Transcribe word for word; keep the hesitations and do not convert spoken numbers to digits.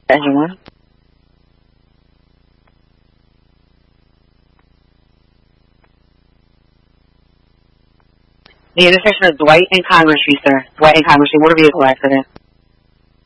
Engine one. The intersection of Dwight and Congress Street, sir. Dwight and Congress Street, motor vehicle accident.